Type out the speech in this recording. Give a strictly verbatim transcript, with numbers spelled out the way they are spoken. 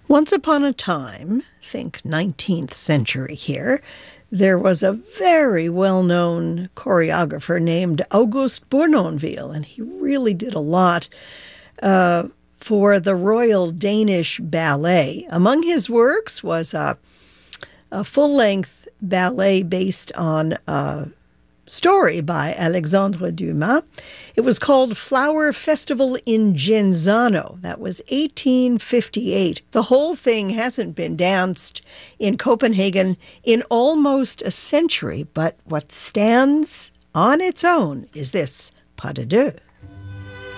Once upon a time, think nineteenth century here, there was a very well-known choreographer named Auguste Bournonville, and he really did a lot uh, for the Royal Danish Ballet. Among his works was a, a full-length ballet based on a story by Alexandre Dumas. It was called Flower Festival in Genzano. That was eighteen fifty-eight. The whole thing hasn't been danced in Copenhagen in almost a century, but what stands on its own is this pas de deux.